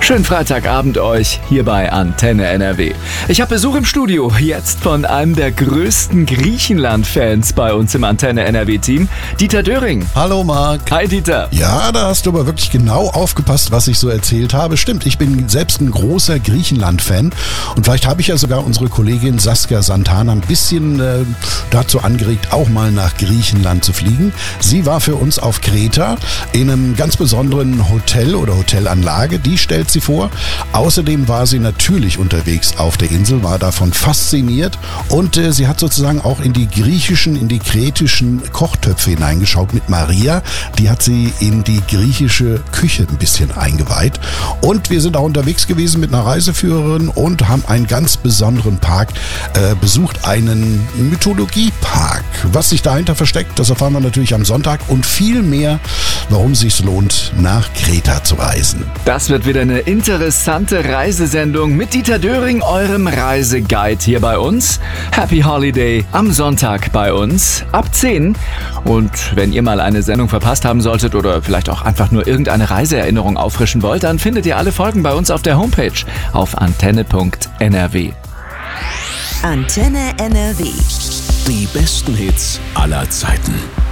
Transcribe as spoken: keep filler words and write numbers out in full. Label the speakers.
Speaker 1: Schönen Freitagabend euch hier bei Antenne N R W. Ich habe Besuch im Studio, jetzt von einem der größten Griechenland-Fans bei uns im Antenne N R W-Team, Dieter Döring.
Speaker 2: Hallo Marc.
Speaker 1: Hi Dieter.
Speaker 2: Ja, da hast du aber wirklich genau aufgepasst, was ich so erzählt habe. Stimmt, ich bin selbst ein großer Griechenland-Fan und vielleicht habe ich ja sogar unsere Kollegin Saskia Santana ein bisschen äh, dazu angeregt, auch mal nach Griechenland zu fliegen. Sie war für uns auf Kreta in einem ganz besonderen Hotel oder Hotelanlage, die stellt sie vor. Außerdem war sie natürlich unterwegs auf der Insel, war davon fasziniert und äh, sie hat sozusagen auch in die griechischen, in die kretischen Kochtöpfe hineingeschaut mit Maria. Die hat sie in die griechische Küche ein bisschen eingeweiht. Und wir sind auch unterwegs gewesen mit einer Reiseführerin und haben einen ganz besonderen Park äh, besucht, einen Mythologiepark. Was sich dahinter versteckt, das erfahren wir natürlich am Sonntag und viel mehr, warum es sich lohnt, nach Kreta zu reisen.
Speaker 1: Das wird wieder eine interessante Reisesendung mit Dieter Döring, eurem Reiseguide hier bei uns. Happy Holiday am Sonntag bei uns ab zehn. Und wenn ihr mal eine Sendung verpasst haben solltet oder vielleicht auch einfach nur irgendeine Reiseerinnerung auffrischen wollt, dann findet ihr alle Folgen bei uns auf der Homepage auf antenne punkt n r w.
Speaker 3: Antenne N R W.
Speaker 4: Die besten Hits aller Zeiten.